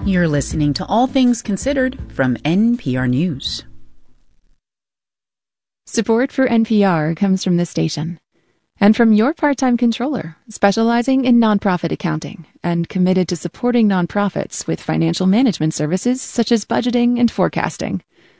You're listening to All Things Considered from NPR News. Support for NPR comes from this station and from your part-time controller, specializing in nonprofit accounting and committed to supporting nonprofits with financial management services such as budgeting and forecasting.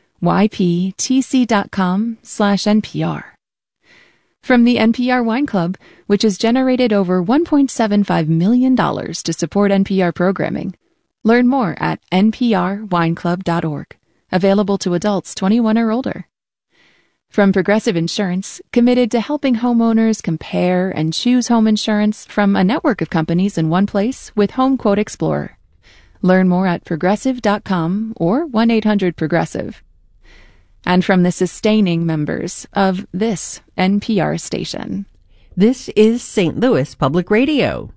yptc.com/NPR. From the NPR Wine Club, which has generated over $1.75 million to support NPR programming. Learn more at nprwineclub.org. Available to adults 21 or older. From Progressive Insurance, committed to helping homeowners compare and choose home insurance from a network of companies in one place with Home Quote Explorer. Learn more at progressive.com or 1-800-PROGRESSIVE. And from the sustaining members of this NPR station. This is St. Louis Public Radio.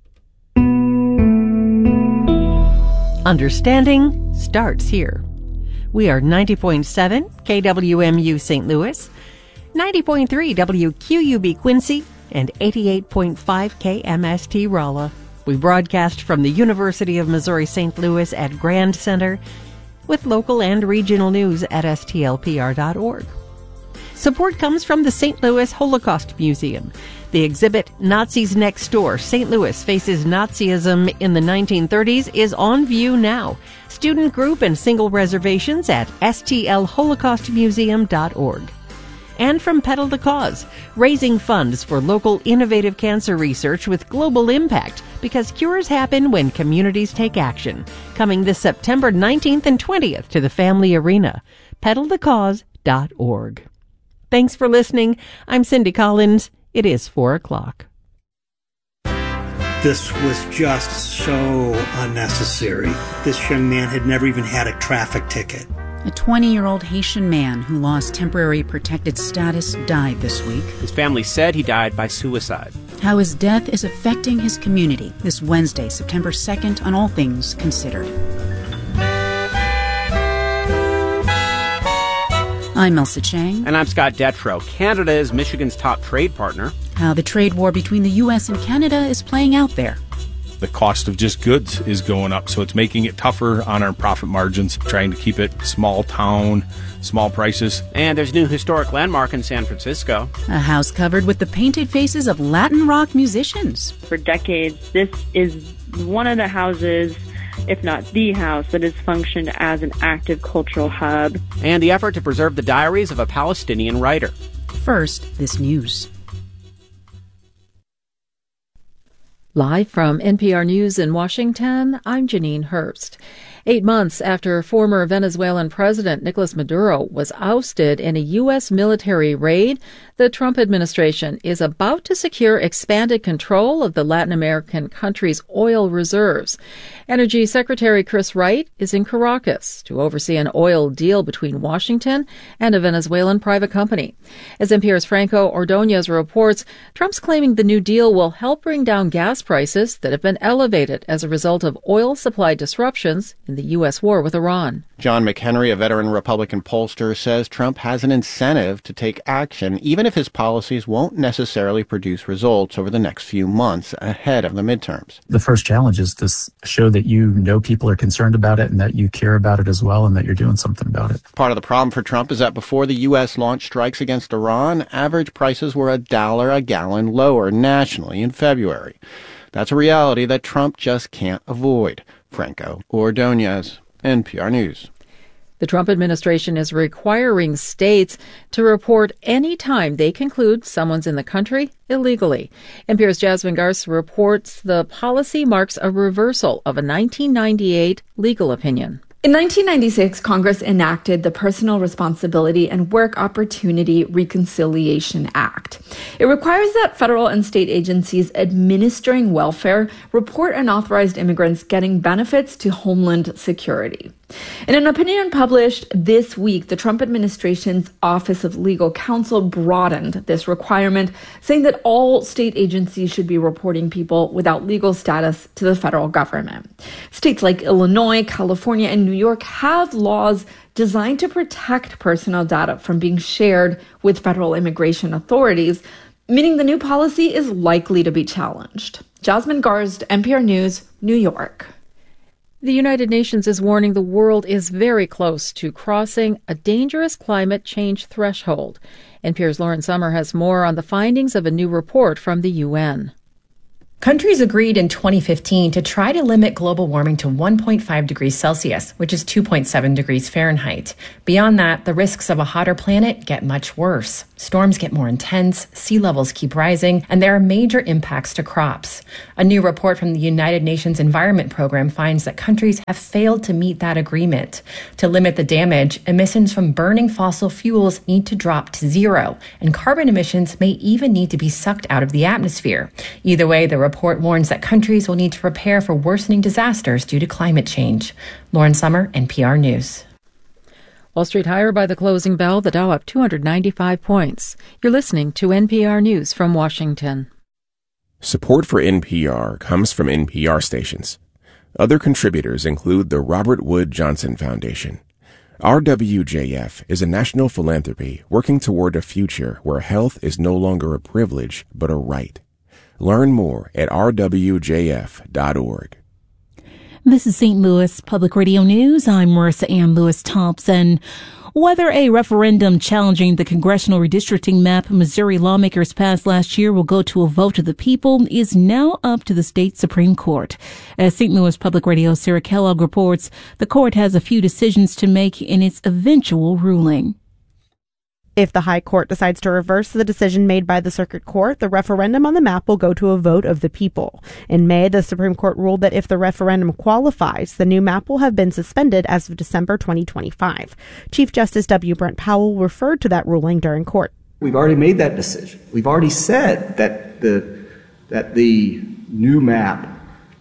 Understanding starts here. We are 90.7 KWMU St. Louis, 90.3 WQUB Quincy, and 88.5 KMST Rolla. We broadcast from the University of Missouri St. Louis at Grand Center, with local and regional news at stlpr.org. Support comes from the St. Louis Holocaust Museum. The exhibit, Nazis Next Door, St. Louis Faces Nazism in the 1930s, is on view now. Student group and single reservations at stlholocaustmuseum.org. And from Pedal the Cause, raising funds for local innovative cancer research with global impact, because cures happen when communities take action. Coming this September 19th and 20th to the Family Arena. pedalthecause.org. Thanks for listening. I'm Cindy Collins. It is 4 o'clock. This was just so unnecessary. This young man had never even had a traffic ticket. A 20-year-old Haitian man who lost temporary protected status died this week. His family said he died by suicide. How his death is affecting his community this Wednesday, September 2nd, on All Things Considered. I'm Elsa Chang. And I'm Scott Detrow. Canada is Michigan's top trade partner. How the trade war between the U.S. and Canada is playing out there. The cost of just goods is going up, so it's making it tougher on our profit margins, trying to keep it small town, small prices. And there's a new historic landmark in San Francisco. A house covered with the painted faces of Latin rock musicians. For decades, this is one of the houses, if not the house, that has functioned as an active cultural hub. And the effort to preserve the diaries of a Palestinian writer. First, this news. Live from NPR News in Washington, I'm Janine Herbst. 8 months after former Venezuelan President Nicolas Maduro was ousted in a U.S. military raid, the Trump administration is about to secure expanded control of the Latin American country's oil reserves. Energy Secretary Chris Wright is in Caracas to oversee an oil deal between Washington and a Venezuelan private company. As NPR's Franco Ordonez reports, Trump's claiming the new deal will help bring down gas prices that have been elevated as a result of oil supply disruptions in the U.S. war with Iran. John McHenry, a veteran Republican pollster, says Trump has an incentive to take action, even if his policies won't necessarily produce results over the next few months ahead of the midterms. The first challenge is to show that you know people are concerned about it and that you care about it as well and that you're doing something about it. Part of the problem for Trump is that before the U.S. launched strikes against Iran, average prices were $1 a gallon lower nationally in February. That's a reality that Trump just can't avoid. Franco Ordonez, NPR News. The Trump administration is requiring states to report any time they conclude someone's in the country illegally. NPR's Jasmine Garce reports the policy marks a reversal of a 1998 legal opinion. In 1996, Congress enacted the Personal Responsibility and Work Opportunity Reconciliation Act. It requires that federal and state agencies administering welfare report unauthorized immigrants getting benefits to Homeland Security. In an opinion published this week, the Trump administration's Office of Legal Counsel broadened this requirement, saying that all state agencies should be reporting people without legal status to the federal government. States like Illinois, California, and New York have laws designed to protect personal data from being shared with federal immigration authorities, meaning the new policy is likely to be challenged. Jasmine Garst, NPR News, New York. The United Nations is warning the world is very close to crossing a dangerous climate change threshold. NPR's Lauren Sommer has more on the findings of a new report from the UN. Countries agreed in 2015 to try to limit global warming to 1.5 degrees Celsius, which is 2.7 degrees Fahrenheit. Beyond that, the risks of a hotter planet get much worse. Storms get more intense, sea levels keep rising, and there are major impacts to crops. A new report from the United Nations Environment Program finds that countries have failed to meet that agreement. To limit the damage, emissions from burning fossil fuels need to drop to zero, and carbon emissions may even need to be sucked out of the atmosphere. Either way, the report warns that countries will need to prepare for worsening disasters due to climate change. Lauren Sommer, NPR News. Wall Street higher by the closing bell, the Dow up 295 points. You're listening to NPR News from Washington. Support for NPR comes from NPR stations. Other contributors include the Robert Wood Johnson Foundation. RWJF is a national philanthropy working toward a future where health is no longer a privilege but a right. Learn more at rwjf.org. This is St. Louis Public Radio News. I'm Marissa Ann Lewis-Thompson. Whether a referendum challenging the congressional redistricting map Missouri lawmakers passed last year will go to a vote of the people is now up to the state Supreme Court. As St. Louis Public Radio's Sarah Kellogg reports, the court has a few decisions to make in its eventual ruling. If the High Court decides to reverse the decision made by the Circuit Court, the referendum on the map will go to a vote of the people. In May, the Supreme Court ruled that if the referendum qualifies, the new map will have been suspended as of December 2025. Chief Justice W. Brent Powell referred to that ruling during court. We've already made that decision. We've already said that the new map,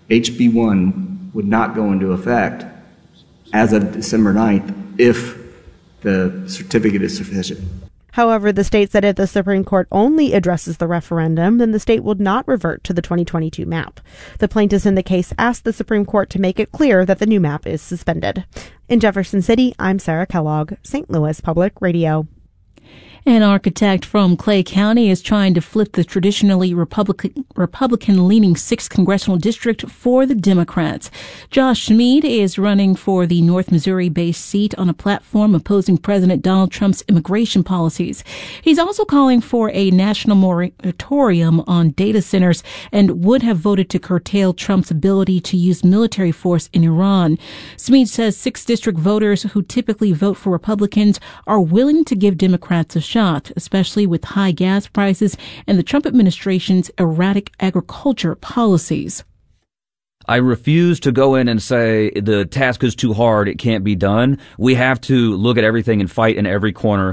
HB1, would not go into effect as of December 9th if the certificate is sufficient. However, the state said if the Supreme Court only addresses the referendum, then the state would not revert to the 2022 map. The plaintiffs in the case asked the Supreme Court to make it clear that the new map is suspended. In Jefferson City, I'm Sarah Kellogg, St. Louis Public Radio. An architect from Clay County is trying to flip the traditionally Republican-leaning 6th Congressional District for the Democrats. Josh Schmid is running for the North Missouri-based seat on a platform opposing President Donald Trump's immigration policies. He's also calling for a national moratorium on data centers and would have voted to curtail Trump's ability to use military force in Iran. Schmid says 6th District voters who typically vote for Republicans are willing to give Democrats a shot, especially with high gas prices and the Trump administration's erratic agriculture policies. I refuse to go in and say the task is too hard, it can't be done. We have to look at everything and fight in every corner.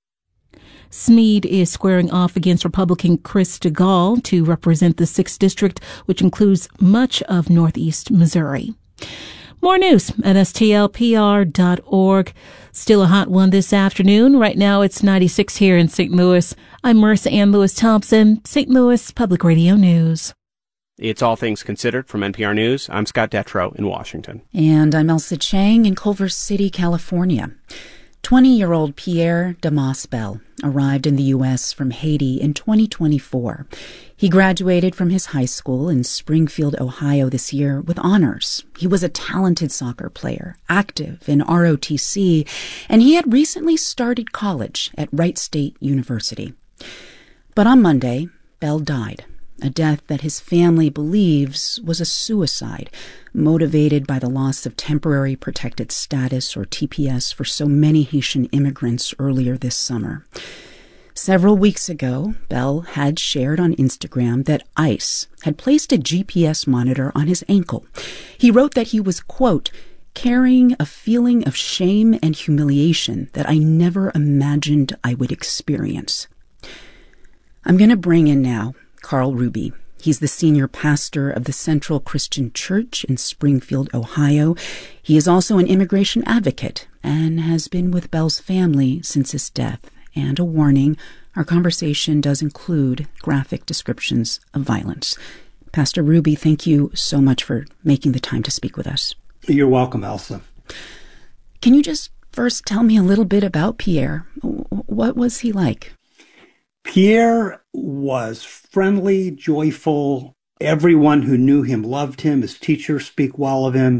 Schmid is squaring off against Republican Chris DeGaulle to represent the 6th District, which includes much of northeast Missouri. More news at stlpr.org. Still a hot one this afternoon. Right now it's 96 here in St. Louis. I'm Marissa Ann Lewis-Thompson, St. Louis Public Radio News. It's All Things Considered from NPR News. I'm Scott Detrow in Washington. And I'm Elsa Chang in Culver City, California. 20-year-old Pierre Damas Bell arrived in the U.S. from Haiti in 2024. He graduated from his high school in Springfield, Ohio this year with honors. He was a talented soccer player, active in ROTC, and he had recently started college at Wright State University. But on Monday, Bell died, a death that his family believes was a suicide, motivated by the loss of temporary protected status, or TPS, for so many Haitian immigrants earlier this summer. Several weeks ago, Bell had shared on Instagram that ICE had placed a GPS monitor on his ankle. He wrote that he was, quote, carrying a feeling of shame and humiliation that I never imagined I would experience. I'm going to bring in now Carl Ruby. He's the senior pastor of the Central Christian Church in Springfield, Ohio. He is also an immigration advocate and has been with Bell's family since his death. And a warning, our conversation does include graphic descriptions of violence. Pastor Ruby, thank you so much for making the time to speak with us. You're welcome, Elsa. Can you just first tell me a little bit about Pierre? What was he like? Pierre was friendly, joyful. Everyone who knew him loved him. His teachers speak well of him.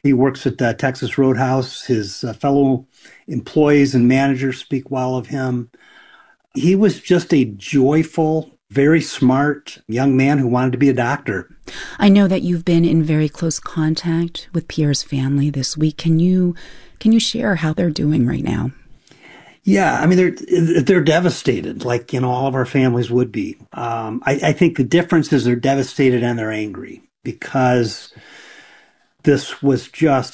He works at the Texas Roadhouse. His fellow employees and managers speak well of him. He was just a joyful, very smart young man who wanted to be a doctor. I know that you've been in very close contact with Pierre's family this week. Can you share how they're doing right now? Yeah, I mean, they're devastated, like, all of our families would be. I think the difference is they're devastated and they're angry because this was just